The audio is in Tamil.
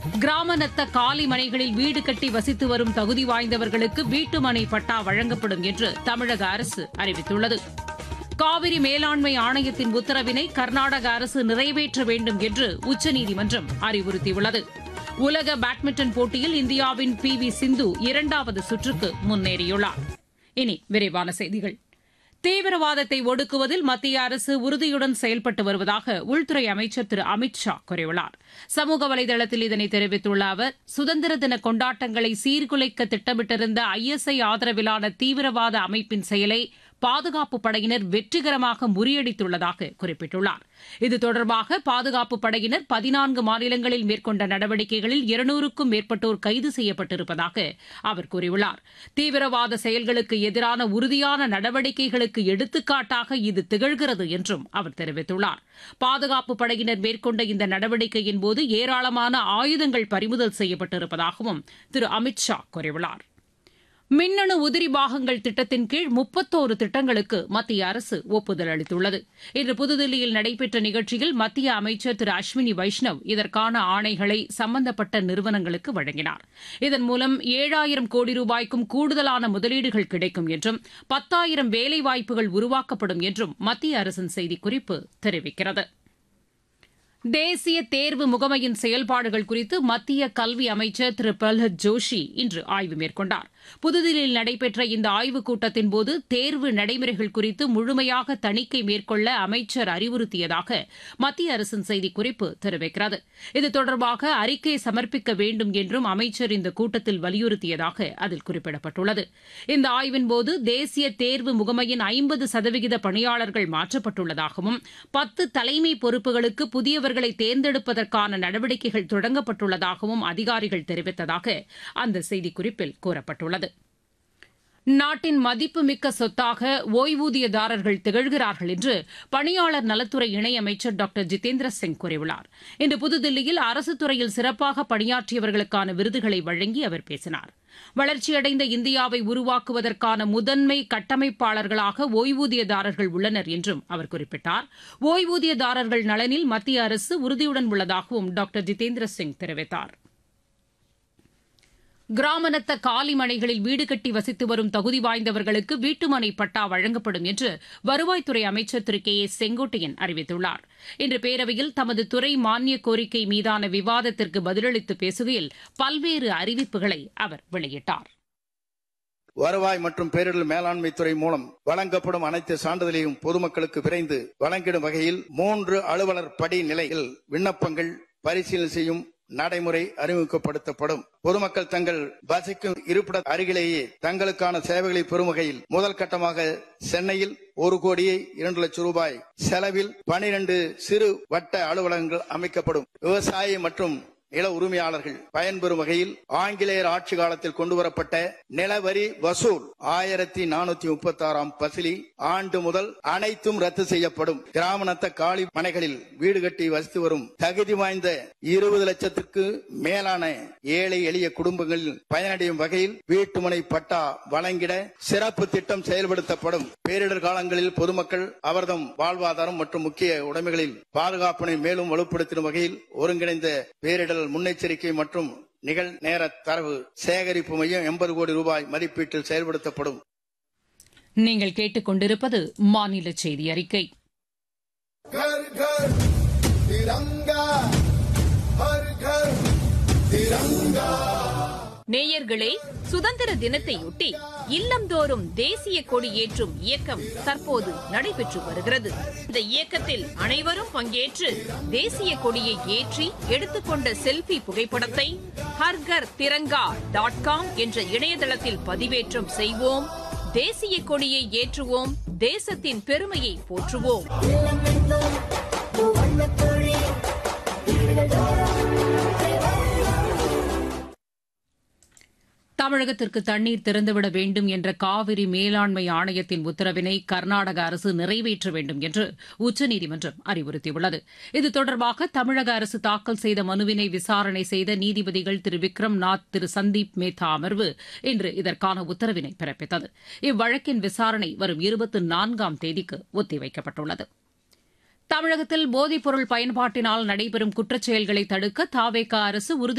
கிராம நத்த காலி மனைகளில் வீடு கட்டி வசித்து வரும் தகுதி வாய்ந்தவர்களுக்கு வீட்டுமனை பட்டா வழங்கப்படும் என்று தமிழக அரசு அறிவித்துள்ளது. காவிரி மேலாண்மை ஆணையத்தின் உத்தரவினை கர்நாடக அரசு நிறைவேற்ற வேண்டும் என்று உச்சநீதிமன்றம் அறிவுறுத்தியுள்ளது. உலக பேட்மிண்டன் போட்டியில் இந்தியாவின் பி.வி. சிந்து இரண்டாவது சுற்றுக்கு முன்னேறியுள்ளார். இனி விரிவான செய்திகள். தீவிரவாதத்தை ஒடுக்குவதில் மத்திய அரசு உறுதியுடன் செயல்பட்டு வருவதாக உள்துறை அமைச்சர் திரு அமித் ஷா கூறியுள்ளார். சமூக வலைதளத்தில் இதனை தெரிவித்துள்ள அவர், சுதந்திர தின கொண்டாட்டங்களை சீர்குலைக்க திட்டமிட்டிருந்த ஐஎஸ்ஐ ஆதரவிலான தீவிரவாத அமைப்பின் செயலை பாதுகாப்பு படையினர் வெற்றிகரமாக முறியடித்துள்ளதாக குறிப்பிட்டுள்ளார். இது தொடர்பாக பாதுகாப்பு படையினர் 14 மாநிலங்களில் மேற்கொண்ட நடவடிக்கைகளில் 200க்கும் மேற்பட்டோர் கைது செய்யப்பட்டிருப்பதாக அவர் கூறியுள்ளார். தீவிரவாத செயல்களுக்கு எதிரான உறுதியான நடவடிக்கைகளுக்கு எடுத்துக்காட்டாக இது திகழ்கிறது என்றும் அவர் தெரிவித்துள்ளார். பாதுகாப்பு படையினர் மேற்கொண்ட இந்த நடவடிக்கையின் போது ஏராளமான ஆயுதங்கள் பறிமுதல் செய்யப்பட்டிருப்பதாகவும் திரு அமித் ஷா கூறியுள்ளார். மின்னணு உதிரி பாகங்கள் திட்டத்தின் கீழ் 31 திட்டங்களுக்கு மத்திய அரசு ஒப்புதல் அளித்துள்ளது. இன்று புதுதில்லியில் நடைபெற்ற நிகழ்ச்சியில் மத்திய அமைச்சர் திரு அஸ்வினி வைஷ்ணவ் இதற்கான ஆணைகளை சம்பந்தப்பட்ட நிறுவனங்களுக்கு வழங்கினார். இதன் மூலம் 7000 கோடி ரூபாய்க்கும் கூடுதலான முதலீடுகள் கிடைக்கும் என்றும் 10,000 வேலைவாய்ப்புகள் உருவாக்கப்படும் என்றும் மத்திய அரசின் செய்திக்குறிப்பு தெரிவிக்கிறது. தேசிய தேர்வு முகமையின் செயல்பாடுகள் குறித்து மத்திய கல்வி அமைச்சர் திரு பிரல்ஹத் ஜோஷி இன்று ஆய்வு மேற்கொண்டார். புதுதில்லியில் நடைபெற்ற இந்த ஆய்வுக் கூட்டத்தின்போது தேர்வு நடைமுறைகள் குறித்து முழுமையாக தணிக்கை மேற்கொள்ள அமைச்சர் அறிவுறுத்தியதாக மத்திய அரசின் செய்திக்குறிப்பு தெரிவிக்கிறது. இது தொடர்பாக அறிக்கை சமர்ப்பிக்க வேண்டும் என்றும் அமைச்சர் இந்த கூட்டத்தில் வலியுறுத்தியதாக அதில் குறிப்பிடப்பட்டுள்ளது. இந்த ஆய்வின்போது தேசிய தேர்வு முகமையின் 50% பணியாளர்கள் மாற்றப்பட்டுள்ளதாகவும் 10 தலைமை பொறுப்புகளுக்கு புதியவர்களை தேர்ந்தெடுப்பதற்கான நடவடிக்கைகள் தொடங்கப்பட்டுள்ளதாகவும் அதிகாரிகள் தெரிவித்ததாக அந்த செய்திக்குறிப்பில் கூறப்பட்டுள்ளது. நாட்டின் மதிப்புமிக்க சொத்தாக ஓய்வூதியதாரர்கள் திகழ்கிறார்கள் என்று பணியாளர் நலத்துறை இணையமைச்சர் டாக்டர் ஜிதேந்திர சிங் கூறியுள்ளார். இன்று புதுதில்லியில் அரசுத் துறையில் சிறப்பாக பணியாற்றியவர்களுக்கான விருதுகளை வழங்கி அவர் பேசினார். வளர்ச்சியடைந்த இந்தியாவை உருவாக்குவதற்கான முதன்மை கட்டமைப்பாளர்களாக ஓய்வூதியதாரர்கள் உள்ளனர் என்றும் அவர் குறிப்பிட்டார். ஓய்வூதியதாரர்கள் நலனில் மத்திய அரசு உறுதியுடன் உள்ளதாகவும் டாக்டர் ஜிதேந்திர சிங் தெரிவித்தார். கிராம நத்த காலி மனைகளில் வீடு கட்டி வசித்து வரும் தகுதி வாய்ந்தவர்களுக்கு வீட்டுமனை பட்டா வழங்கப்படும் என்று வருவாய்த்துறை அமைச்சர் திரு கே ஏ செங்கோட்டையன் அறிவித்துள்ளார். இன்று பேரவையில் தமது துறை மானிய கோரிக்கை மீதான விவாதத்திற்கு பதிலளித்து பேசுகையில் பல்வேறு அறிவிப்புகளை அவர் வெளியிட்டார். வருவாய் மற்றும் பேரிடர் மேலாண்மை துறை மூலம் வழங்கப்படும் அனைத்து சான்றிதழையும் பொதுமக்களுக்கு விரைந்து வழங்கிடும் வகையில் 3 அலுவலர் படி நிலையில் விண்ணப்பங்கள் பரிசீலனை செய்யும் நடைமுறை அறிமுகப்படுத்தப்படும். பொதுமக்கள் தங்கள் வசிக்கும் இருப்பிட அருகிலேயே தங்களுக்கான சேவைகளை பெறும் வகையில் முதல் கட்டமாக சென்னையில் 1,02,00,000 ரூபாய் செலவில் 12 சிறு வட்ட அலுவலகங்கள் அமைக்கப்படும். விவசாய மற்றும் நில உரிமையாளர்கள் பயன்பெறும் வகையில் ஆங்கிலேயர் ஆட்சி காலத்தில் கொண்டுவரப்பட்ட நிலவரி வசூல் 1436 பசிலி ஆண்டு முதல் அனைத்தும் ரத்து செய்யப்படும். கிராம நத்த காலி மனைகளில் வீடு கட்டி வசித்து வரும் தகுதி வாய்ந்த 20 லட்சத்திற்கு மேலான ஏழை எளிய குடும்பங்களில் பயனடையும் வகையில் வீட்டுமனை பட்டா வழங்கிட சிறப்பு திட்டம் செயல்படுத்தப்படும். பேரிடர் காலங்களில் பொதுமக்கள் அவர்தம் வாழ்வாதாரம் மற்றும் முக்கிய உடைமைகளில் பாதுகாப்பினை மேலும் வலுப்படுத்தும் வகையில் ஒருங்கிணைந்த பேரிடர் முன்னெச்சரிக்கை மற்றும் நிகழ்நேர தரவு சேகரிப்பு மையம் 80 கோடி ரூபாய் மதிப்பீட்டில் செயல்படுத்தப்படும். நீங்கள் கேட்டுக் கொண்டிருப்பது மாநில செய்தி அறிக்கை. घर घर तिरंगा हर घर तिरंगा. நேயர்களே, சுதந்திர தினத்தையொட்டி இல்லந்தோறும் தேசிய கொடி ஏற்றும் இயக்கம் தற்போது நடைபெற்று வருகிறது. இந்த இயக்கத்தில் அனைவரும் பங்கேற்று தேசிய கொடியை ஏற்றி எடுத்துக்கொண்ட செல்ஃபி புகைப்படத்தை harghar-tiranga.com என்ற இணையதளத்தில் பதிவேற்றம் செய்வோம். தேசிய கொடியை ஏற்றுவோம். தேசத்தின் பெருமையை போற்றுவோம். தமிழகத்திற்கு தண்ணீர் திறந்துவிட வேண்டும் என்ற காவிரி மேலாண்மை ஆணையத்தின் உத்தரவினை கர்நாடக அரசு நிறைவேற்ற வேண்டும் என்று உச்சநீதிமன்றம் அறிவுறுத்தியுள்ளது. இது தொடர்பாக தமிழக அரசு தாக்கல் செய்த மனுவினை விசாரணை செய்த நீதிபதிகள் திரு விக்ரம்நாத், திரு சந்தீப் மேத்தா அமர்வு இன்று இதற்கான உத்தரவினை பிறப்பித்தது. இவ்வழக்கின் விசாரணை வரும் 24ஆம் தேதிக்கு ஒத்திவைக்கப்பட்டுள்ளது. தமிழகத்தில் போதைப்பொருள் பயன்பாட்டினால் நடைபெறும் குற்றச்செயல்களை தடுக்க தவேக அரசு